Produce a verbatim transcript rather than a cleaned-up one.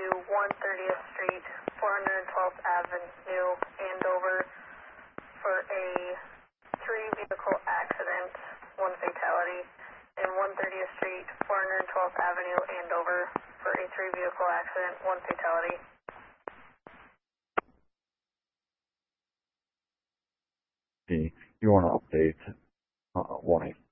to one thirtieth Street, four hundred twelfth Avenue, Andover, for a three-vehicle accident, one fatality, and one thirtieth Street, four hundred twelfth Avenue, Andover, for a three-vehicle accident, one fatality. You want to update uh, one